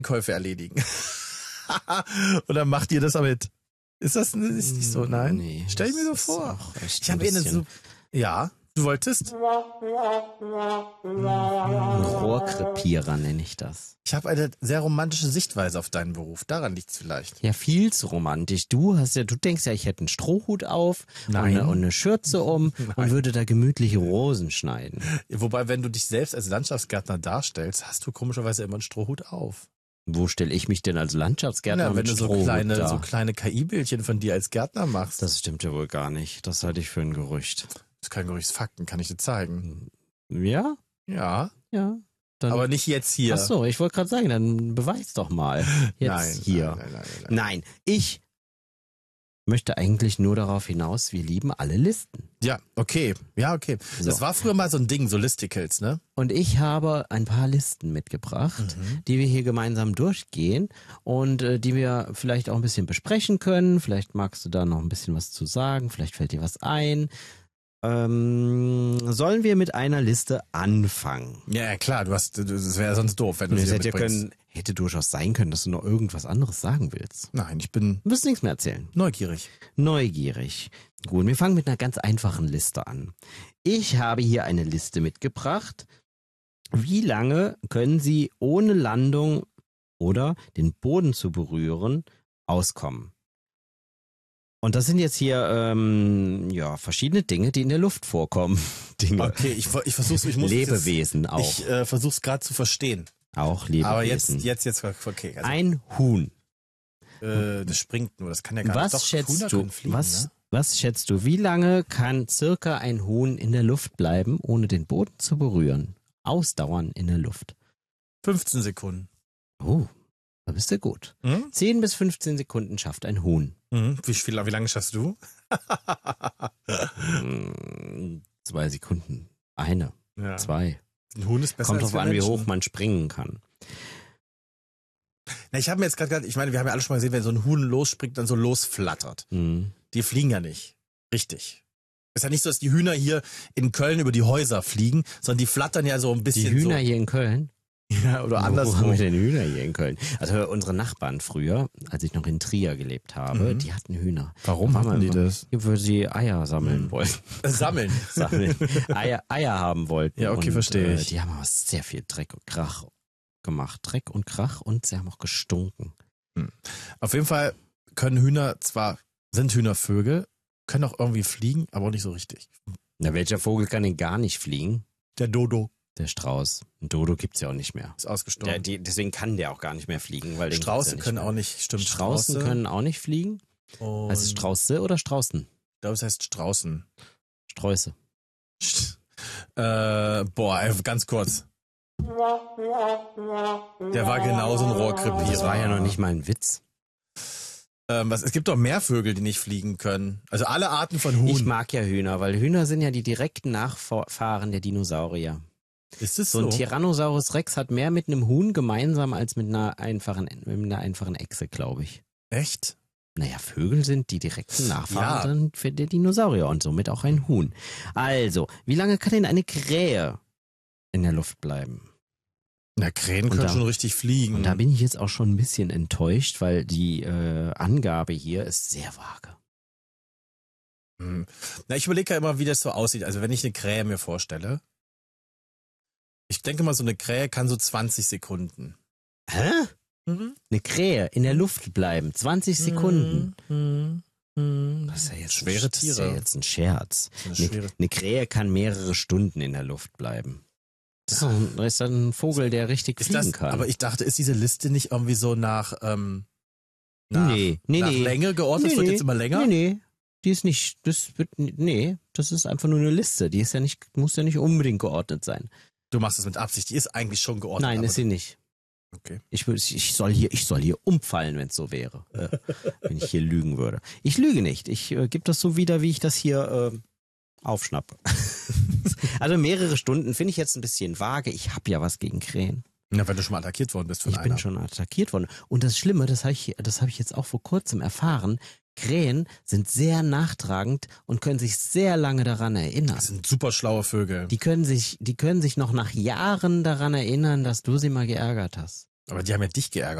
Käufe erledigen. Oder macht ihr das damit? Ist das nicht so? Nein? Nee. Stell ich mir so vor. Ich habe eine so... Ja, du wolltest? Rohrkrepierer nenne ich das. Ich habe eine sehr romantische Sichtweise auf deinen Beruf. Daran liegt's vielleicht. Ja, viel zu romantisch. Du denkst ja, ich hätte einen Strohhut auf und eine Schürze um und würde da gemütliche Rosen schneiden. Wobei, wenn du dich selbst als Landschaftsgärtner darstellst, hast du komischerweise immer einen Strohhut auf. Wo stelle ich mich denn als Landschaftsgärtner wenn mit du Strohhut da? so kleine KI-Bildchen von dir als Gärtner machst. Das stimmt ja wohl gar nicht. Das halte ich für ein Gerücht. Das ist kein Gerücht, das ist Fakten, kann ich dir zeigen. Ja? Ja. Ja. Dann, aber nicht jetzt hier. Ach so, ich wollte gerade sagen, dann beweis doch mal. Jetzt hier. Nein, ich möchte eigentlich nur darauf hinaus, wir lieben alle Listen. Ja, okay. So. Das war früher mal so ein Ding, so Listicles, ne? Und ich habe ein paar Listen mitgebracht, die wir hier gemeinsam durchgehen und die wir vielleicht auch ein bisschen besprechen können. Vielleicht magst du da noch ein bisschen was zu sagen, vielleicht fällt dir was ein. Sollen wir mit einer Liste anfangen? Ja, klar, das wäre sonst doof, wenn du sie mitbringst. Hätte durchaus sein können, dass du noch irgendwas anderes sagen willst. Nein, Du wirst nichts mehr erzählen. Neugierig. Gut, wir fangen mit einer ganz einfachen Liste an. Ich habe hier eine Liste mitgebracht. Wie lange können Sie ohne Landung oder den Boden zu berühren auskommen? Und das sind jetzt hier verschiedene Dinge, die in der Luft vorkommen. Dinge. Okay, ich versuch's. Lebewesen auch. Ich versuch's gerade zu verstehen. Auch Lebewesen. Aber jetzt, okay. Also, ein Huhn. Das springt nur, das kann ja gar nicht. Was schätzt du? Fliegen, Was schätzt du? Wie lange kann circa ein Huhn in der Luft bleiben, ohne den Boden zu berühren? Ausdauern in der Luft. 15 Sekunden. Oh, da bist du gut. 10 bis 15 Sekunden schafft ein Huhn. Wie lange schaffst du? 2 Sekunden. 1. 2. Ein Huhn ist besser. Kommt als drauf an, Menschen. wie hoch man springen kann. Na, ich habe mir jetzt gerade, ich meine, wir haben ja alle schon mal gesehen, wenn so ein Huhn losspringt, dann so losflattert. Die fliegen ja nicht. Richtig. Ist ja nicht so, dass die Hühner hier in Köln über die Häuser fliegen, sondern die flattern ja so ein bisschen. Die Hühner hier in Köln? Ja, oder anderswo. Wo haben wir denn Hühner hier in Köln? Also unsere Nachbarn früher, als ich noch in Trier gelebt habe, die hatten Hühner. Warum hatten die das? Weil sie Eier sammeln wollten. Sammeln. Eier haben wollten. Ja, okay, verstehe ich. Die haben aber sehr viel Dreck und Krach gemacht. Dreck und Krach und sie haben auch gestunken. Auf jeden Fall können Hühner sind Hühner Vögel, können auch irgendwie fliegen, aber auch nicht so richtig. Na, welcher Vogel kann denn gar nicht fliegen? Der Dodo. Der Strauß. Ein Dodo gibt's ja auch nicht mehr. Ist ausgestorben. Deswegen kann der auch gar nicht mehr fliegen. Weil Strauße können auch nicht, stimmt. Straußen können auch nicht fliegen. Heißt es Strauße oder Straußen? Ich glaube, es heißt Straußen. Sträuße. Ganz kurz. Der war genauso ein Rohrkrepierer. Das war ja noch nicht mal ein Witz. Es gibt doch mehr Vögel, die nicht fliegen können. Also alle Arten von Huhn. Ich mag ja Hühner, weil Hühner sind ja die direkten Nachfahren der Dinosaurier. Ist es so? So ein Tyrannosaurus Rex hat mehr mit einem Huhn gemeinsam als mit einer einfachen Echse, glaube ich. Echt? Naja, Vögel sind die direkten Nachfahren für der Dinosaurier und somit auch ein Huhn. Also, wie lange kann denn eine Krähe in der Luft bleiben? Na, Krähen können schon richtig fliegen. Und da bin ich jetzt auch schon ein bisschen enttäuscht, weil die Angabe hier ist sehr vage. Na, ich überlege ja immer, wie das so aussieht. Also wenn ich eine Krähe mir vorstelle, ich denke mal, so eine Krähe kann so 20 Sekunden. Hä? Eine Krähe in der Luft bleiben, 20 Sekunden. Das ist ja jetzt schwere Tiere. Das ist ja jetzt ein Scherz. Eine Krähe kann mehrere Stunden in der Luft bleiben. Das ist ein Vogel, der richtig fliegen kann. Aber ich dachte, ist diese Liste nicht irgendwie so nach Nee. Länge geordnet? Wird jetzt immer länger? Nee. Die ist nicht, das ist einfach nur eine Liste. Die ist ja nicht, muss ja nicht unbedingt geordnet sein. Du machst das mit Absicht. Die ist eigentlich schon geordnet. Nein, ist sie nicht. Okay. Ich soll hier umfallen, wenn es so wäre. Wenn ich hier lügen würde. Ich lüge nicht. Ich gebe das so wieder, wie ich das hier aufschnappe. Also mehrere Stunden finde ich jetzt ein bisschen vage. Ich habe ja was gegen Krähen. Ja, weil du schon mal attackiert worden bist von einer. Ich bin schon attackiert worden. Und das Schlimme, das habe ich jetzt auch vor kurzem erfahren, Krähen sind sehr nachtragend und können sich sehr lange daran erinnern. Das sind super schlaue Vögel. Die können sich noch nach Jahren daran erinnern, dass du sie mal geärgert hast. Aber die haben ja dich geärgert.